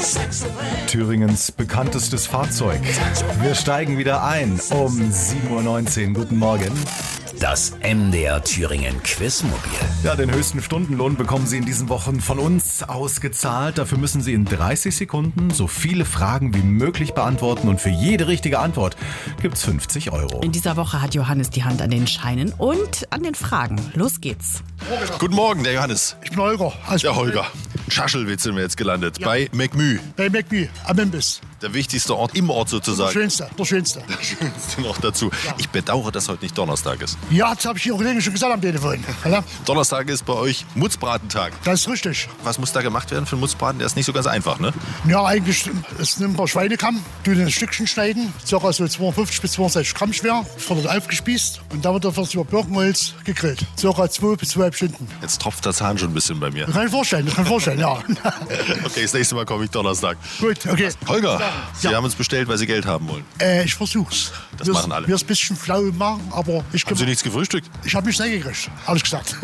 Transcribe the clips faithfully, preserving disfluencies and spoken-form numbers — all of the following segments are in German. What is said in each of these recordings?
Thüringens bekanntestes Fahrzeug. Wir steigen wieder ein um sieben Uhr neunzehn. Guten Morgen. Das M D R Thüringen Quizmobil. Ja, den höchsten Stundenlohn bekommen Sie in diesen Wochen von uns ausgezahlt. Dafür müssen Sie in dreißig Sekunden so viele Fragen wie möglich beantworten. Und für jede richtige Antwort gibt's fünfzig Euro. In dieser Woche hat Johannes die Hand an den Scheinen und an den Fragen. Los geht's. Guten Morgen, der Johannes. Ich bin Holger. Also Der Holger. Schaschelwitz sind wir jetzt gelandet. Ja. Bei McMü. Bei McMü am Imbiss. Der wichtigste Ort im Ort Der sozusagen. schönste, der schönste. Der schönste noch dazu. Ich bedauere, dass heute nicht Donnerstag ist. Ja, das habe ich Ihre Kollegen schon gesagt am Telefon. Ja, Donnerstag ist bei euch Mutzbratentag. das ist richtig. Was muss da gemacht werden für einen Mutzbraten? Der ist nicht so ganz einfach, ne? Ja, eigentlich ist nimmt man Schweinekamm, tut in Stückchen schneiden, ca. so zweiundfünfzig bis zweiundsechzig Gramm schwer, wird dann aufgespießt und dann wird er über Birkenholz gegrillt. Ca. zwei bis zweieinhalb Stunden. Jetzt tropft der Zahn schon ein bisschen bei mir. Das kann ich vorstellen, das kann ich vorstellen, ja. Okay, das nächste Mal komme ich Donnerstag. Gut, okay. Holger, Sie Ja. haben uns bestellt, weil Sie Geld haben wollen. Äh, ich versuch's. Das Wir's- machen alle. Wir's ein bisschen flau machen, aber ich, Haben Sie nichts gefrühstückt? ich habe mich nicht gekriegt, ehrlich gesagt.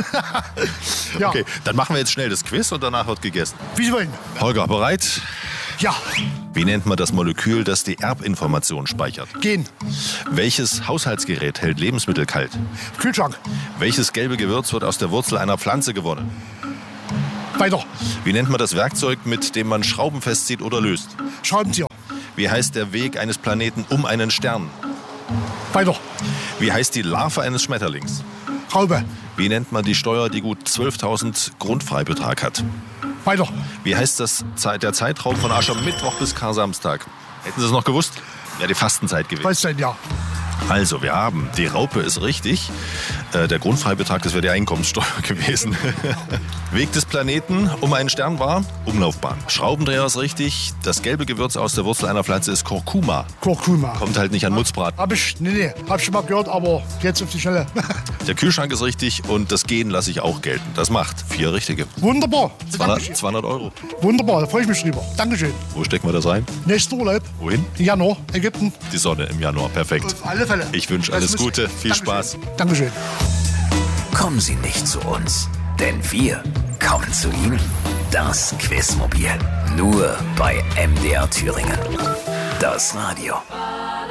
Ja, Okay, dann machen wir jetzt schnell das Quiz und danach wird gegessen. wie Sie wollen. Holger, bereit? Ja, Wie nennt man das Molekül, das die Erbinformation speichert? gehen. Welches Haushaltsgerät hält Lebensmittel kalt? Kühlschrank. Welches gelbe Gewürz wird aus der Wurzel einer Pflanze gewonnen? Weiter. Wie nennt man das Werkzeug, mit dem man Schrauben festzieht oder löst? Schraubenzieher. Wie heißt der Weg eines Planeten um einen Stern? Weiter. Wie heißt die Larve eines Schmetterlings? Raube. Wie nennt man die Steuer, die gut zwölftausend Grundfreibetrag hat? Weiter. Wie heißt das Zeit, der Zeitraum von Aschermittwoch bis Kar-Samstag? Hätten Sie es noch gewusst? Ja, die Fastenzeit gewesen. Was denn, ja? Also, wir haben, die Raupe ist richtig. Äh, der Grundfreibetrag, das wäre die Einkommenssteuer gewesen. Weg des Planeten um einen Stern war Umlaufbahn. Schraubendreher ist richtig. Das gelbe Gewürz aus der Wurzel einer Pflanze ist Kurkuma. Kurkuma. Kommt halt nicht an Mutzbraten. Hab ich, nee, nee, hab ich schon mal gehört, aber jetzt auf die Schnelle. Der Kühlschrank ist richtig und das Gehen lasse ich auch gelten. Das macht vier richtige. Wunderbar. zweihundert, zweihundert Euro. Wunderbar, da freue ich mich drüber. Dankeschön. Wo stecken wir das rein? Nächster Urlaub. Wohin? Januar, Ägypten. Die Sonne im Januar. Perfekt. Auf alle Fälle. Ich wünsche Das alles muss- Gute. Viel Dankeschön. Spaß. Dankeschön. Kommen Sie nicht zu uns, denn wir kommen zu Ihnen. Das Quizmobil. Nur bei M D R Thüringen. Das Radio.